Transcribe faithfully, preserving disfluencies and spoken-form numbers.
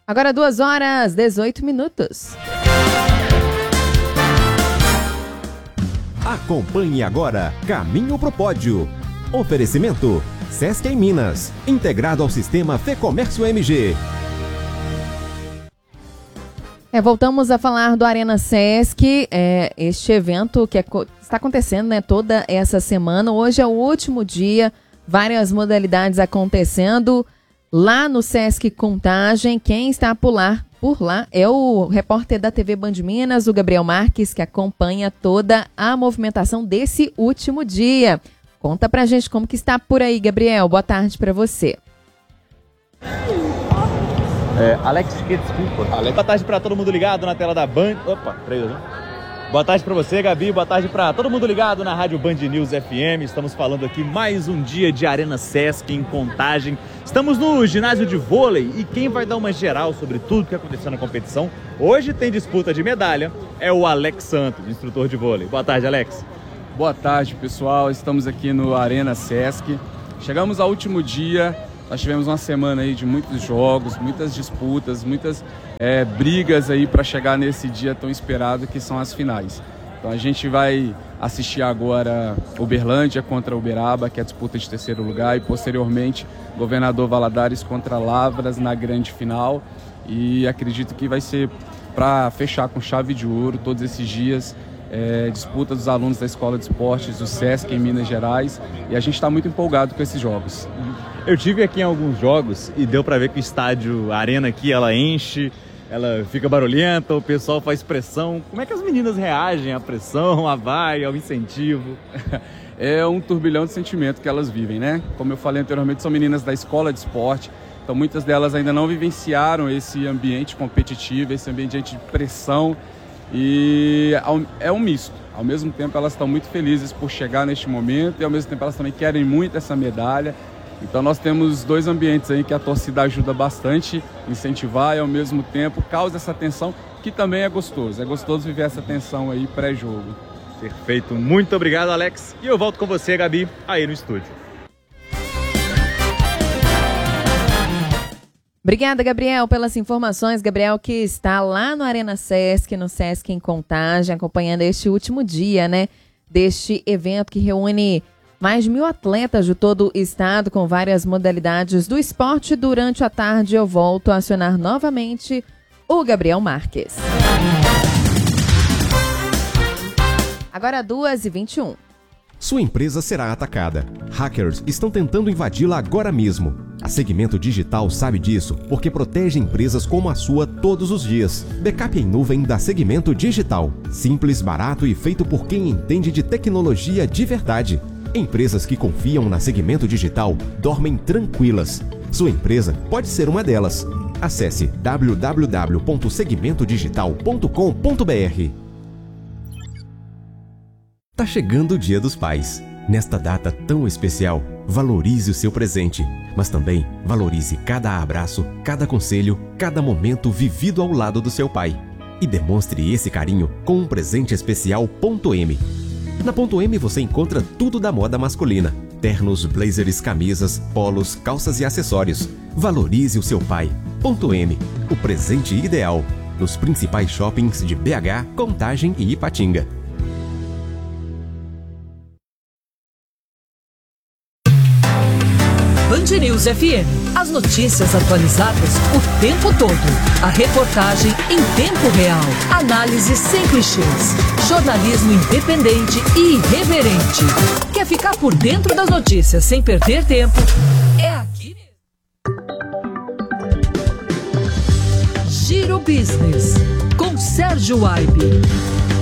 Agora duas horas, dezoito minutos. Acompanhe agora Caminho pro Pódio. Oferecimento Sesc em Minas, integrado ao sistema Fecomércio M G. É, voltamos a falar do Arena Sesc, é, este evento que é, está acontecendo, né, toda essa semana. Hoje é o último dia, várias modalidades acontecendo lá no Sesc Contagem. Quem está por lá, por lá é o repórter da T V Band Minas, o Gabriel Marques, que acompanha toda a movimentação desse último dia. Conta pra gente como que está por aí, Gabriel. Boa tarde pra você. É, Alex, que desculpa. Alex. Boa tarde para todo mundo ligado na tela da Band. Opa, três, né? Boa tarde para você, Gabi. Boa tarde para todo mundo ligado na Rádio Band News F M. Estamos falando aqui mais um dia de Arena Sesc em Contagem. Estamos no ginásio de vôlei e quem vai dar uma geral sobre tudo que aconteceu na competição, hoje tem disputa de medalha, é o Alex Santos, instrutor de vôlei. Boa tarde, Alex. Boa tarde, pessoal. Estamos aqui no Arena Sesc. Chegamos ao último dia. Nós tivemos uma semana aí de muitos jogos, muitas disputas, muitas é, brigas aí para chegar nesse dia tão esperado que são as finais. Então a gente vai assistir agora Uberlândia contra Uberaba, que é a disputa de terceiro lugar, e posteriormente Governador Valadares contra Lavras na grande final. E acredito que vai ser para fechar com chave de ouro todos esses dias. É, disputa dos alunos da Escola de Esportes do Sesc em Minas Gerais, e a gente está muito empolgado com esses jogos. Eu tive aqui em alguns jogos e deu para ver que o estádio, a arena aqui, ela enche, ela fica barulhenta, o pessoal faz pressão. Como é que as meninas reagem à pressão, à vaia, ao incentivo? É um turbilhão de sentimento que elas vivem, né? Como eu falei anteriormente, são meninas da Escola de Esporte, então muitas delas ainda não vivenciaram esse ambiente competitivo, esse ambiente de pressão. E é um misto. Ao mesmo tempo elas estão muito felizes por chegar neste momento e ao mesmo tempo elas também querem muito essa medalha. Então nós temos dois ambientes aí que a torcida ajuda bastante a incentivar e ao mesmo tempo causa essa tensão, que também é gostoso. É gostoso viver essa tensão aí pré-jogo. Perfeito. Muito obrigado, Alex. E eu volto com você, Gabi, aí no estúdio. Obrigada, Gabriel, pelas informações. Gabriel que está lá no Arena Sesc, no Sesc em Contagem, acompanhando este último dia, né, deste evento que reúne mais de mil atletas de todo o estado com várias modalidades do esporte. Durante a tarde eu volto a acionar novamente o Gabriel Marques. Agora duas e vinte e um. Sua empresa será atacada. Hackers estão tentando invadi-la agora mesmo. A Segmento Digital sabe disso porque protege empresas como a sua todos os dias. Backup em nuvem da Segmento Digital. Simples, barato e feito por quem entende de tecnologia de verdade. Empresas que confiam na Segmento Digital dormem tranquilas. Sua empresa pode ser uma delas. Acesse w w w ponto segmento digital ponto com ponto b r. Tá chegando o Dia dos Pais. Nesta data tão especial, valorize o seu presente, mas também valorize cada abraço, cada conselho, cada momento vivido ao lado do seu pai. E demonstre esse carinho com um presente especial Ponto M. Na Ponto M você encontra tudo da moda masculina: ternos, blazers, camisas, polos, calças e acessórios. Valorize o seu pai. Ponto M, o presente ideal. Nos principais shoppings de B H, Contagem e Ipatinga. Band News F M. As notícias atualizadas o tempo todo. A reportagem em tempo real. Análise sem clichês. Jornalismo independente e irreverente. Quer ficar por dentro das notícias sem perder tempo? É aqui mesmo. Giro Business. Com Sérgio Aibe.